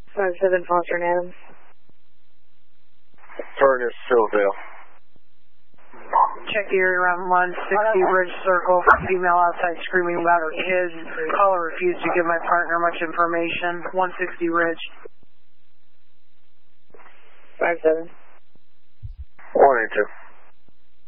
5-7 Foster and Adams. Furnace, Silverdale. Check the area around 160 Ridge Circle for female outside screaming about her kids. Caller refused to give my partner much information. 160 Ridge. 5-7. 182.